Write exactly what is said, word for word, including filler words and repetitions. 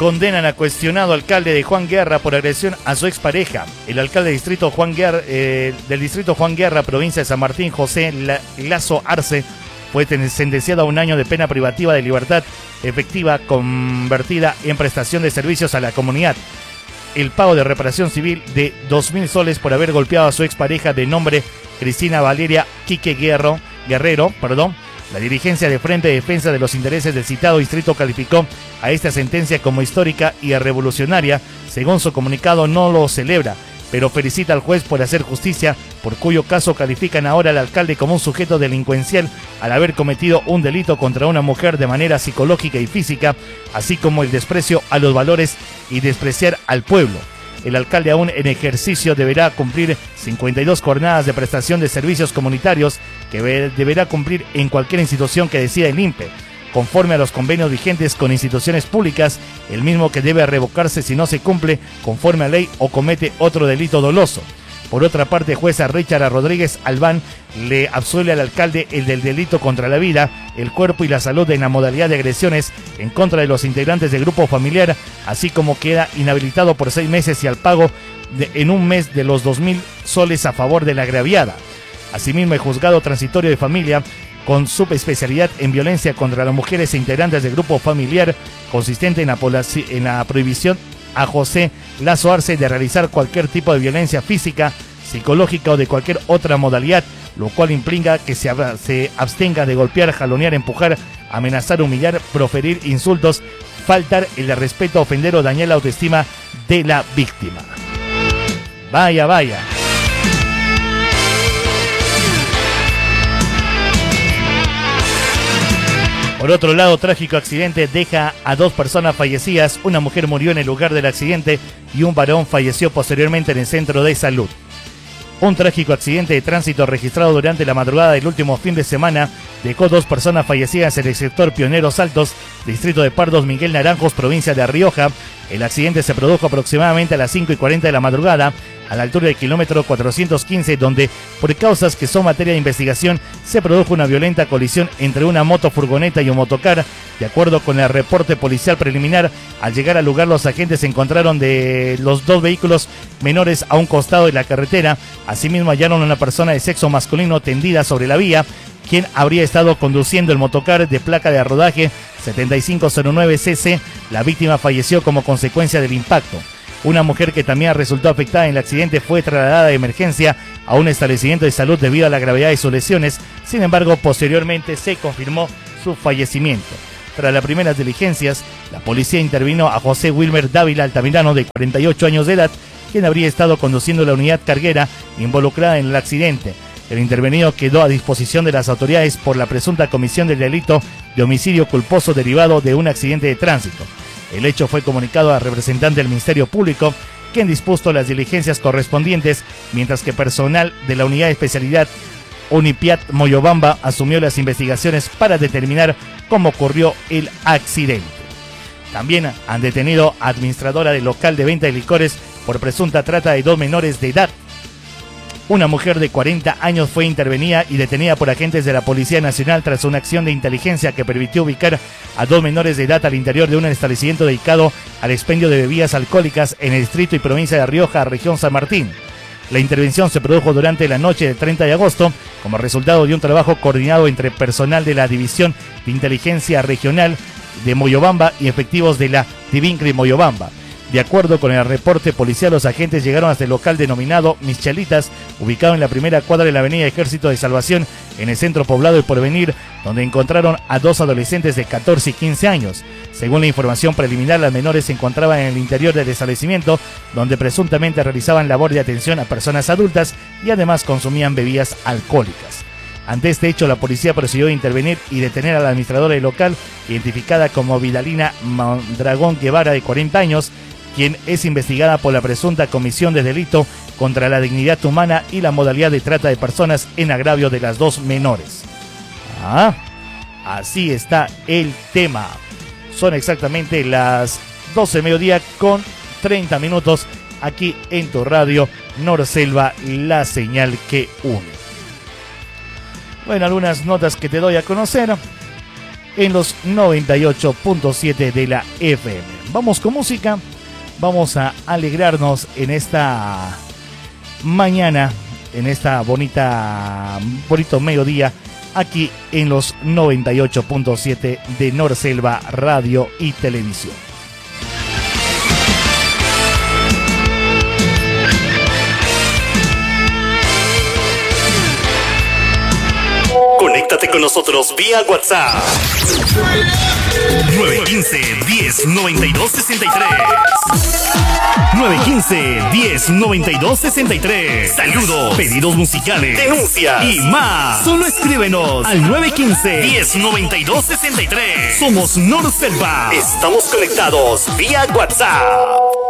Condenan a cuestionado alcalde de Juan Guerra por agresión a su expareja. El alcalde del distrito Juan Guerra, eh, del distrito Juan Guerra, provincia de San Martín, José Lazo Arce, fue sentenciado a un año de pena privativa de libertad efectiva convertida en prestación de servicios a la comunidad. El pago de reparación civil de dos mil soles por haber golpeado a su expareja de nombre Cristina Valeria Quique Guerrero, Guerrero, perdón. La dirigencia de Frente de Defensa de los Intereses del citado distrito calificó a esta sentencia como histórica y revolucionaria. Según su comunicado, no lo celebra, pero felicita al juez por hacer justicia, por cuyo caso califican ahora al alcalde como un sujeto delincuencial al haber cometido un delito contra una mujer de manera psicológica y física, así como el desprecio a los valores y despreciar al pueblo. El alcalde, aún en ejercicio, deberá cumplir cincuenta y dos jornadas de prestación de servicios comunitarios que deberá cumplir en cualquier institución que decida el I N P E, conforme a los convenios vigentes con instituciones públicas, el mismo que debe revocarse si no se cumple conforme a ley o comete otro delito doloso. Por otra parte, jueza Richard Rodríguez Albán le absuelve al alcalde el del delito contra la vida, el cuerpo y la salud en la modalidad de agresiones en contra de los integrantes del grupo familiar, así como queda inhabilitado por seis meses y al pago de, en un mes de los dos mil soles a favor de la agraviada. Asimismo, el juzgado transitorio de familia, con subespecialidad en violencia contra las mujeres e integrantes del grupo familiar, consistente en la, en la prohibición a José Lazo Arce de realizar cualquier tipo de violencia física, psicológica o de cualquier otra modalidad, lo cual implica que se, se abstenga de golpear, jalonear, empujar, amenazar, humillar, proferir insultos, faltar el respeto, ofender o dañar la autoestima de la víctima. Vaya, vaya. Por otro lado, trágico accidente deja a dos personas fallecidas. Una mujer murió en el lugar del accidente y un varón falleció posteriormente en el centro de salud. Un trágico accidente de tránsito registrado durante la madrugada del último fin de semana dejó dos personas fallecidas en el sector Pioneros Altos, distrito de Pardos Miguel Naranjos, provincia de Rioja. El accidente se produjo aproximadamente a las cinco y cuarenta de la madrugada, a la altura del kilómetro cuatrocientos quince, donde, por causas que son materia de investigación, se produjo una violenta colisión entre una motofurgoneta y un motocar. De acuerdo con el reporte policial preliminar, al llegar al lugar los agentes encontraron de los dos vehículos menores a un costado de la carretera. Asimismo, hallaron a una persona de sexo masculino tendida sobre la vía, quien habría estado conduciendo el motocar de placa de rodaje setenta y cinco cero nueve C C. La víctima falleció como consecuencia del impacto. Una mujer que también resultó afectada en el accidente fue trasladada de emergencia a un establecimiento de salud debido a la gravedad de sus lesiones. Sin embargo, posteriormente se confirmó su fallecimiento. Tras las primeras diligencias, la policía intervino a José Wilmer Dávila Altamirano, de cuarenta y ocho años de edad, quien habría estado conduciendo la unidad carguera involucrada en el accidente. El intervenido quedó a disposición de las autoridades por la presunta comisión del delito de homicidio culposo derivado de un accidente de tránsito. El hecho fue comunicado al representante del Ministerio Público, quien dispuso las diligencias correspondientes, mientras que personal de la unidad de especialidad Unipiat Moyobamba asumió las investigaciones para determinar cómo ocurrió el accidente. También han detenido a administradora del local de venta de licores por presunta trata de dos menores de edad. Una mujer de cuarenta años fue intervenida y detenida por agentes de la Policía Nacional tras una acción de inteligencia que permitió ubicar a dos menores de edad al interior de un establecimiento dedicado al expendio de bebidas alcohólicas en el distrito y provincia de Rioja, región San Martín. La intervención se produjo durante la noche del treinta de agosto como resultado de un trabajo coordinado entre personal de la División de Inteligencia Regional de Moyobamba y efectivos de la Divincri Moyobamba. De acuerdo con el reporte policial, los agentes llegaron hasta el local denominado Mis Chelitas, ubicado en la primera cuadra de la avenida Ejército de Salvación, en el centro poblado de Porvenir, donde encontraron a dos adolescentes de catorce y quince años. Según la información preliminar, las menores se encontraban en el interior del establecimiento, donde presuntamente realizaban labor de atención a personas adultas y además consumían bebidas alcohólicas. Ante este hecho, la policía procedió a intervenir y detener a la administradora del local, identificada como Vidalina Mondragón Guevara, de cuarenta años, quien es investigada por la presunta comisión de delito contra la dignidad humana y la modalidad de trata de personas en agravio de las dos menores. Ah, así está el tema. Son exactamente las doce de mediodía con treinta minutos aquí en tu radio Norselva, la señal que une. Bueno, algunas notas que te doy a conocer. en los noventa y ocho punto siete de la F M. Vamos con música, vamos a alegrarnos en esta mañana, en esta bonita, bonito mediodía, aquí en los noventa y ocho punto siete de Norselva Radio y Televisión. Conéctate con nosotros vía WhatsApp. nueve uno cinco, diez, noventa y dos, sesenta y tres. nueve uno cinco, diez, noventa y dos, sesenta y tres. Saludos, pedidos musicales, denuncias y más. Solo escríbenos al nueve uno cinco, diez, noventa y dos, sesenta y tres. Somos Norselva. Estamos conectados vía WhatsApp.